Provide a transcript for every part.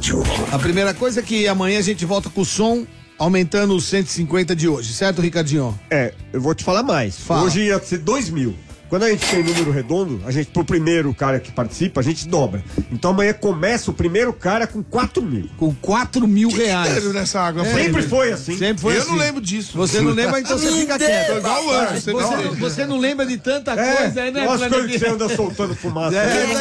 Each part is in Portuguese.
rádio. A primeira coisa é que amanhã a gente volta com o som aumentando os 150 de hoje, certo, Ricardinho? Eu vou te falar mais. Fala. Hoje ia ser 2.000. Quando a gente tem número redondo, a gente, pro primeiro cara que participa, a gente dobra. Então amanhã começa o primeiro cara com 4.000. Com 4.000 reais. Nessa água. Sempre foi assim. Sempre foi Eu assim. não lembro disso. Você não lembra, então você fica quieto. Tô igual o anjo. Você não lembra de tanta coisa aí, né? As coisas que você anda soltando fumaça.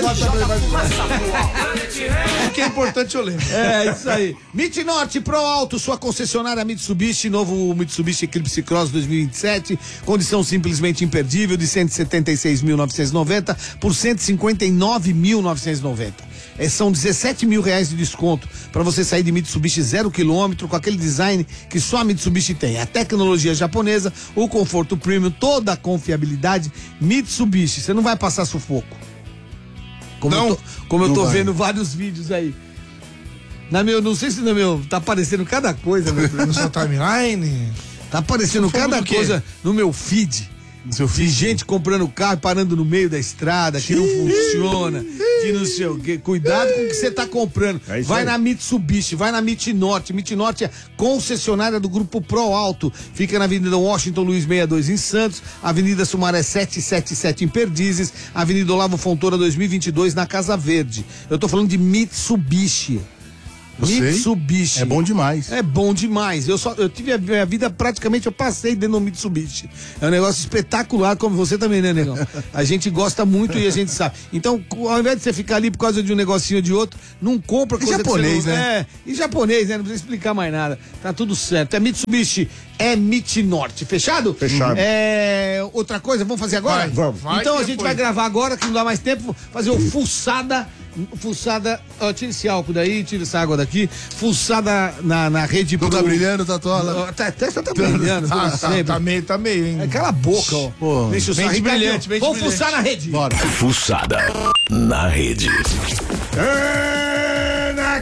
O que é importante eu lembro. É, isso aí. Mit Norte Pro Alto, sua concessionária Mitsubishi, novo Mitsubishi Eclipse Cross 2027, condição simplesmente imperdível de 176.990 por 159.990. São 17 mil reais de desconto para você sair de Mitsubishi 0 km com aquele design que só a Mitsubishi tem. A tecnologia japonesa, o conforto premium, toda a confiabilidade Mitsubishi. Você não vai passar sufoco. Como eu tô vendo vários vídeos aí. Não sei se tá aparecendo cada coisa, meu filho. No seu timeline. Tá aparecendo cada coisa no meu feed. De gente comprando carro e parando no meio da estrada, que não funciona, que não sei o quê. Cuidado com o que você tá comprando. Vai na Mitsubishi, vai na Mit Norte. Mit Norte é concessionária do Grupo Pro Alto. Fica na Avenida Washington Luiz 62 em Santos, Avenida Sumaré 777 em Perdizes, Avenida Olavo Fontoura 2022 na Casa Verde. Eu tô falando de Mitsubishi. Mitsubishi. É bom demais. É bom demais. Eu tive a minha vida praticamente, eu passei dentro do Mitsubishi. É um negócio espetacular, como você também, né, negão? A gente gosta muito e a gente sabe. Então, ao invés de você ficar ali por causa de um negocinho ou de outro, não compra coisa japonês, que você não... né? E japonês, né? Não precisa explicar mais nada. Tá tudo certo. É Mitsubishi, é Mit Norte. Fechado? Fechado. Outra coisa, vamos fazer agora? Vamos. Então a gente vai gravar agora, que não dá mais tempo, fazer o fuçada, tira esse álcool daí, tira essa água daqui, fuçada na rede. Não tá brilhando, Tatola? Até tá brilhando, Tá meio, hein? Cala a boca, ó. Pô, Deixa eu sair brilhante, bem Vamos brilhante. fuçar na rede. Bora. Fuçada na rede. Ana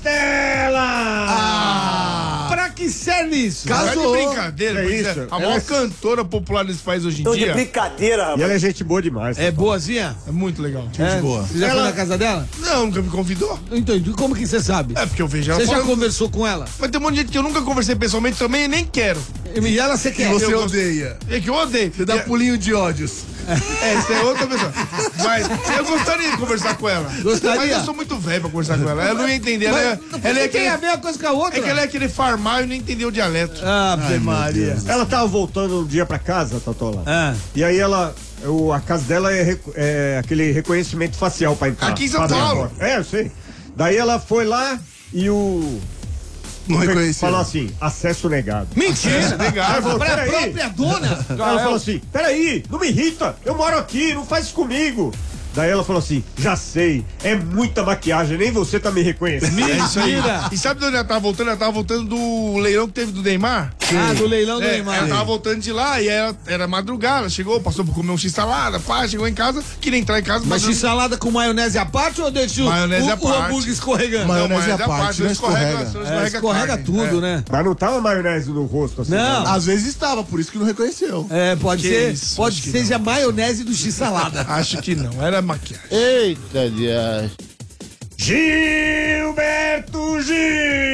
Castela! Pra que serve isso? Tá de brincadeira, É pois isso. A maior cantora popular desse país hoje em Tô de dia. brincadeira, rapaz. E ela é gente boa demais. É boazinha? É muito legal. boa. Você já foi na casa dela? Não, nunca me convidou. Então, como que você sabe? É porque eu vejo ela Você já falando. conversou com ela? Mas tem um monte de gente que eu nunca conversei pessoalmente também e nem quero. E ela você quer? Você Eu odeia. É que eu odeio. Você dá pulinho de ódios. Isso é outra pessoa. Mas eu gostaria de conversar com ela. Gostaria? Mas eu sou muito velho pra conversar com ela. Ela não ia entender. Ela Ela ia tem a ver uma coisa com a outra? É que ela ia querer farmar e não entendeu o dialeto. Ave Maria. Ela tava voltando um dia pra casa, Tatola. Ah. E aí a casa dela é aquele reconhecimento facial pra entrar. Aqui em São pra abrir a Paulo. porta. Eu sei. Daí ela foi lá e Não reconheceu. falou assim, acesso negado. Mentira! Legal. falou, Pra peraí. própria dona? Ela falou assim, peraí, não me irrita, eu moro aqui, não faz isso comigo. Daí ela falou assim, já sei, é muita maquiagem, nem você tá me reconhecendo. É isso aí. Mentira. E sabe de onde ela tava voltando? Ela tava voltando do leilão que teve do Neymar. Ah, do leilão do Neymar. Ela tava voltando de lá e ela era madrugada. Chegou, passou por comer um x-salada, chegou em casa, queria entrar em casa. Mas x-salada com maionese à parte ou deixa Maionese à o parte. hambúrguer escorregando? Maionese à parte, não escorrega. Escorrega carne. tudo, né? Mas não tava maionese no rosto assim. Não. Às vezes estava, por isso que não reconheceu. Pode Que ser. isso, Pode acho que seja a maionese do x-salada. Acho que não, era maquiagem. Eita, Dias. Gilberto Gil!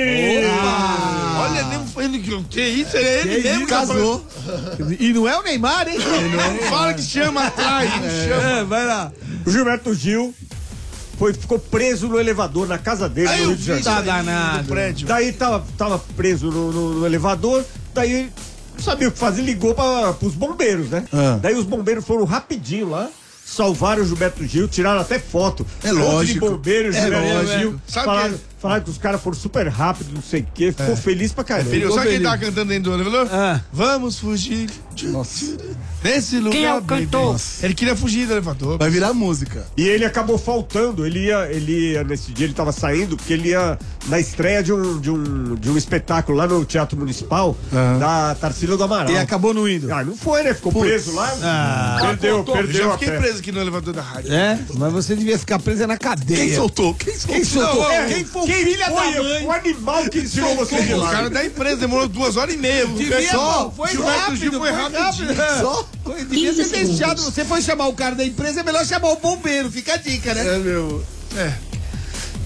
Olha, nem foi ele que isso, é ele mesmo. que Casou. E não é o Neymar, hein? Fala que chama atrás, chama. Vai lá. O Gilberto Gil ficou preso no elevador na casa dele no Rio de Janeiro. Tá danado. Do prédio. Daí tava preso no elevador, daí não sabia o que fazer, ligou pros bombeiros, né? Ah. Daí os bombeiros foram rapidinho lá, salvaram o Gilberto Gil, tiraram até foto. É Um monte lógico. de bombeiros, É Gilberto lógico. Gil. Sabe Falaram que os caras foram super rápido, não sei o quê, ficou feliz pra caramba. Filho, sabe quem feliz. tava cantando dentro do elevador? Ah. Vamos fugir desse lugar. Quem é o baby. cantor? Ele queria fugir do elevador. Vai virar música. E ele acabou faltando, ele ia, nesse dia ele tava saindo, porque ele ia na estreia de um espetáculo lá no Teatro Municipal, da Tarsila do Amaral. E acabou não indo. Ah, não foi, né? Ficou preso lá. Eu Perdeu já a fiquei fé. preso aqui no elevador da rádio. É, mas você devia ficar presa na cadeia. Quem soltou? Quem Quem soltou? soltou? Não, Quem foi o filho da mãe? O animal que tirou você de O lá. cara da empresa demorou 2h30. Devia, Só. foi Gilberto rápido, Gil foi rapidinho. Só? Devia ter deixado, você foi chamar o cara da empresa, é melhor chamar o bombeiro, fica a dica, né? É, meu.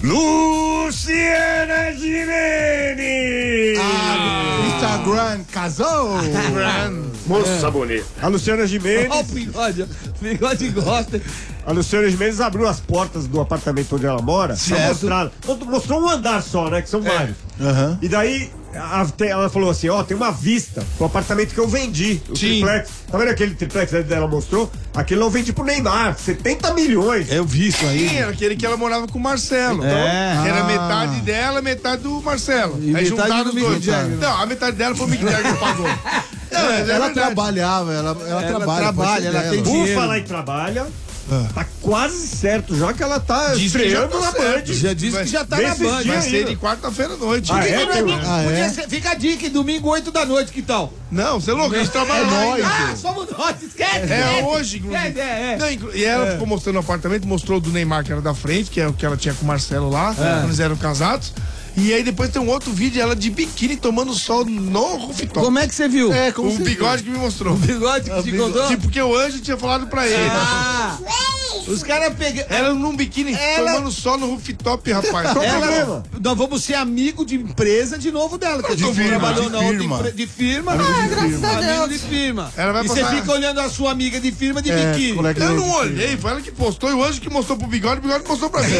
Luciana Gimenez! Instagram casou! Moça bonita. A Luciana Gimenez. Olha o bigode, bigode gosta. A Luciana Gimenez abriu as portas do apartamento onde ela mora. Mostrou um andar só, né? Que são vários. Aham. E daí ela falou assim: ó, tem uma vista pro apartamento que eu vendi. O triplex. Tá vendo aquele triplex que ela mostrou? Aquele eu vendi pro Neymar, 70 milhões. Eu vi isso aí. Sim, era aquele que ela morava com o Marcelo. É. Era metade dela, metade do Marcelo. E Aí metade juntaram do os Mick dois. Jagger. Não, a metade dela foi o Mick Jagger que pagou. Ela trabalhava, ela trabalha, ela tem Por dinheiro. falar em trabalha, tá quase certo já que ela tá Diz que já estreando tá na certo. Band. Já disse que já tá na Desses Band. dias Vai ser ainda. de quarta-feira à noite. Ah, é? Podia ser, fica a dica, domingo 8 da noite, que tal? Não, você é louco, a gente trabalha lá ainda. Ah, somos nós, esquece! É hoje, inclusive. Não, e ela ficou mostrando o apartamento, mostrou o do Neymar, que era da frente, que é o que ela tinha com o Marcelo lá, quando eles eram casados. E aí depois tem um outro vídeo, ela de biquíni tomando sol no rooftop. Como é que você viu? O bigode que me mostrou. O bigode que te contou? Tipo, porque o anjo tinha falado pra ele. Ah, os caras pegaram... Ela num biquíni tomando sol no rooftop, rapaz. Nós vamos ser amigo de empresa de novo dela, que a gente trabalhou na outra de firma. graças a Amigo Deus. de firma. Ela vai E você passar- fica olhando a sua amiga de firma de biquíni. Eu não olhei, foi ela que postou e o anjo que mostrou pro bigode, o bigode mostrou pra mim.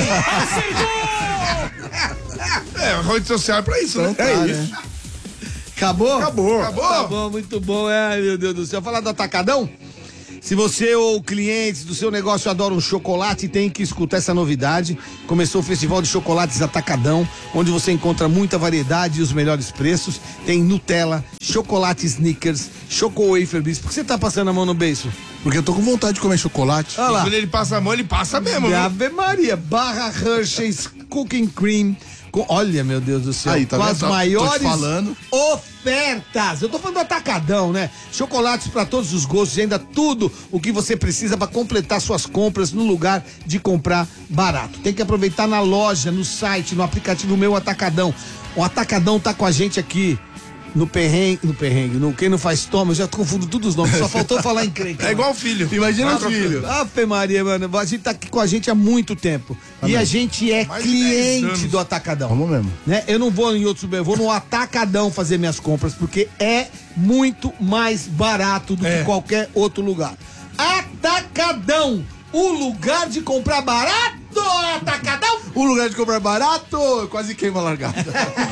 É, a rede social é pra isso, né? É isso. Acabou? Acabou. Tá bom, muito bom. Ai, meu Deus do céu. Falar do Atacadão? Se você ou clientes do seu negócio adoram chocolate, tem que escutar essa novidade. Começou o Festival de Chocolates Atacadão, onde você encontra muita variedade e os melhores preços. Tem Nutella, chocolate Snickers, Choco Wafer Bis. Por que você tá passando a mão no beiço? Porque eu tô com vontade de comer chocolate. Olha lá. Quando ele passa a mão, ele passa mesmo, viu? Ave Maria, barra Hershey's Cooking Cream. Olha, meu Deus do céu, Aí, tá com vendo? as Tô te maiores falando. ofertas. Eu tô falando do Atacadão, né? Chocolates pra todos os gostos e ainda tudo o que você precisa pra completar suas compras no lugar de comprar barato. Tem que aproveitar na loja, no site, no aplicativo Meu Atacadão. O Atacadão tá com a gente aqui. No perrengue, no quem não faz toma, eu já confundo todos os nomes, só faltou falar em encrenca. É igual o filho. Imagina os filhos. Ave Maria, mano, a gente tá aqui com a gente há muito tempo. E a gente é Mais de 10 cliente anos. do Atacadão. Vamos mesmo. Né? Eu não vou em outro supermercado, eu vou no Atacadão fazer minhas compras, porque é muito mais barato do que qualquer outro lugar. Atacadão, o lugar de comprar barato, Atacadão. O lugar de comprar barato, quase queima a largada.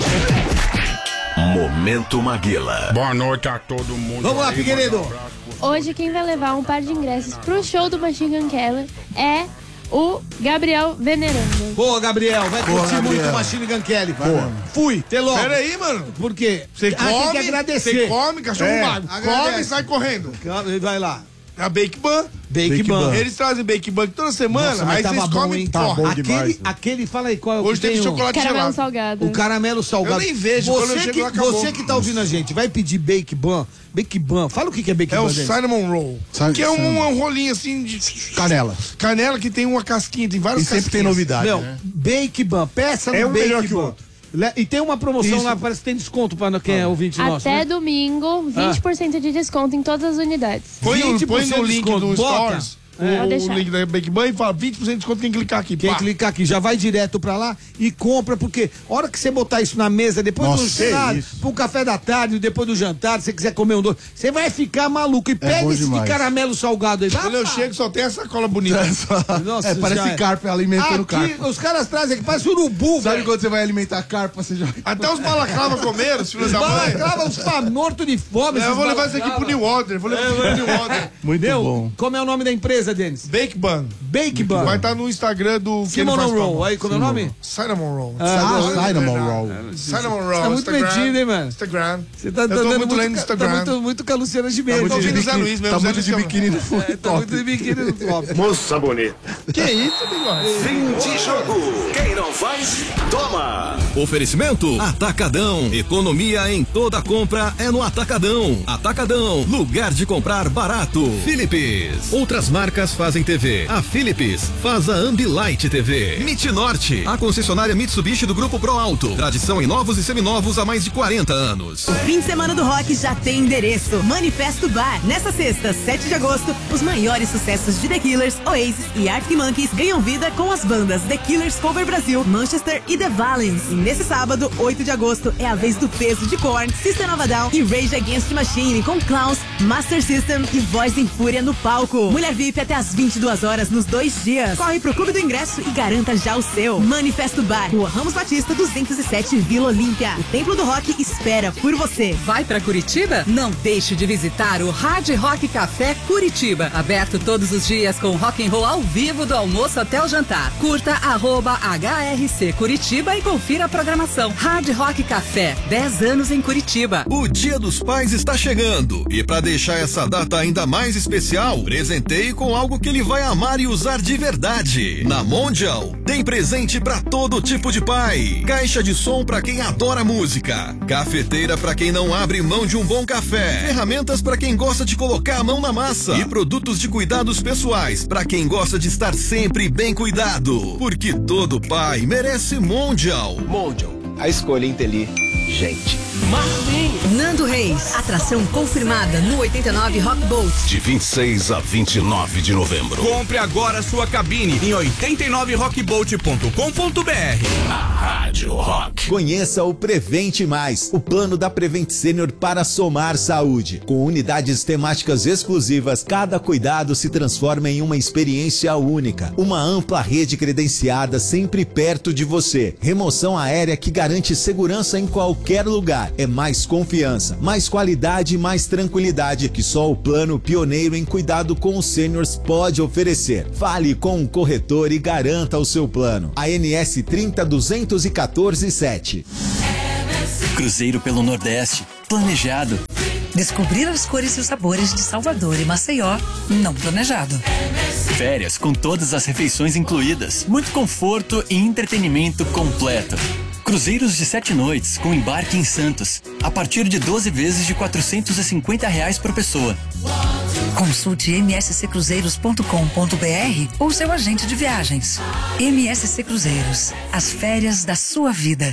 Momento Maguila. Boa noite a todo mundo. Vamos lá, aí, Figueiredo. manda um abraço pro- Hoje quem vai levar um par de ingressos pro show do Machine Gun Kelly é o Gabriel Venerando. Boa, Gabriel, vai curtir Gabriel. muito o Machine Gun Kelly. Fui, até logo. Pera aí, mano. Por quê? Você come, tem que agradecer. você come, cachorro magro. Come agradece. e sai correndo. Vai lá. A Bake Ban. Bake Ban. Eles trazem Bake Ban toda semana, Nossa, mas aí tava vocês bom, comem hein? e Tá correm. bom demais, Aquele, fala aí qual é o Hoje que teve tem chocolate Caramelo gelado. salgado. O caramelo salgado. Eu nem vejo, quando eu Você chego que, lá, acabou. você que tá ouvindo a gente, vai pedir Bake Ban. Bake Ban. Fala o que é Bake É Ban, o gente. cinnamon roll. Que é um rolinho assim de Canela. canela que tem uma casquinha, tem várias E sempre tem casquinhas. novidade, Não, né? Bake Ban. Peça É no um melhor Bake que o Ban. outro. E tem uma promoção Isso. lá, parece que tem desconto para quem é ouvinte nosso. Até Né? domingo, 20% de desconto em todas as unidades. Põe 20% no link desconto. do Bota. Stories, Pode o deixar. link da Bake Ban e fala 20% de desconto, quem clicar aqui. Quem pá. clicar aqui já vai direto pra lá e compra, porque a hora que você botar isso na mesa, depois Nossa, do jantar, isso. pro café da tarde, depois do jantar, se você quiser comer um doce, você vai ficar maluco. E pega bom esse demais. de caramelo salgado aí. Quando eu chego, só tem essa cola bonita. Nossa, parece já carpa alimentando Aqui, carpa. os caras trazem aqui, parece urubu, Sabe velho. quando você vai alimentar carpa, você joga. Até os balaclava comeram, os filhos da mãe. Balaclava, os pá morto de fome. Eu esses vou levar isso aqui balaclava. pro New Order. Vou levar isso aqui pro New Order. Muito Meu, bom. como é o nome da empresa, Denis? Bake Ban. Bake Ban. Vai estar no Instagram do que ele Cinnamon faz Roll. pra- Aí, como é o nome? Cinnamon Roll. Cinnamon Roll. Cinnamon Roll. Tá muito Instagram. metido, hein, mano? Instagram. Você tá Eu tô dando muito lendo no tá Instagram. muito com a Luciana Gimenez. Tô Tá ouvindo o Zé biquíni- Luiz mesmo. Tá Zé muito Luiz de chama. biquíni no tá muito de biquíni no top. Moça bonita. Que isso, bigode? Fim de jogo. Quem não faz, toma. Oferecimento Atacadão. Economia em toda compra é no Atacadão. Atacadão, lugar de comprar barato. Philips. Outras marcas fazem TV. A Philips faz a Ambilight TV. Norte, a concessionária Mitsubishi do Grupo Pro Alto. Tradição em novos e seminovos há mais de 40 anos. O fim de semana do rock já tem endereço. Manifesto Bar. Nessa sexta, 7 de agosto, os maiores sucessos de The Killers, Oasis e Arctic Monkeys ganham vida com as bandas The Killers Cover Brasil, Brasil, Manchester e The Valens. E nesse sábado, 8 de agosto, é a vez do peso de Korn, System of a Down e Rage Against the Machine, com Klaus, Master System e Voz em Fúria no palco. Mulher VIP até às 22 horas nos 2 dias. Corre pro Clube do Ingresso e garanta já o seu. Manifesto Bar, Rua Ramos Batista, 207, Vila Olímpia. O Templo do Rock espera por você. Vai pra Curitiba? Não deixe de visitar o Hard Rock Café Curitiba. Aberto todos os dias com rock and roll ao vivo do almoço até o jantar. Curta @HRC Curitiba e confira a programação. Hard Rock Café, 10 anos em Curitiba. O Dia dos Pais está chegando e para deixar essa data ainda mais especial, presenteie com algo que ele vai amar e usar de verdade. Na Mondial, tem presente para todo tipo de pai. Caixa de som para quem adora música. Cafeteira para quem não abre mão de um bom café. Ferramentas para quem gosta de colocar a mão na massa. E produtos de cuidados pessoais para quem gosta de estar sempre bem cuidado. Porque todo pai merece Mondial. Mondial, a escolha inteligente. Nando Reis, atração confirmada no 89 Rock Boat. De 26 a 29 de novembro. Compre agora sua cabine em 89rockboat.com.br. A Rádio Rock. Conheça o Prevente Mais, o plano da Prevent Senior para somar saúde. Com unidades temáticas exclusivas, cada cuidado se transforma em uma experiência única. Uma ampla rede credenciada sempre perto de você. Remoção aérea que garante segurança em qualquer lugar. É mais confiança, mais qualidade e mais tranquilidade que só o plano pioneiro em cuidado com os sêniors pode oferecer. Fale com o corretor e garanta o seu plano. ANS 302147. Cruzeiro pelo Nordeste, planejado. Descobrir as cores e os sabores de Salvador e Maceió, não planejado. Férias com todas as refeições incluídas, muito conforto e entretenimento completo. Cruzeiros de 7 noites com embarque em Santos, a partir de 12 vezes de R$450 por pessoa. Consulte msccruzeiros.com.br ou seu agente de viagens. MSC Cruzeiros, as férias da sua vida.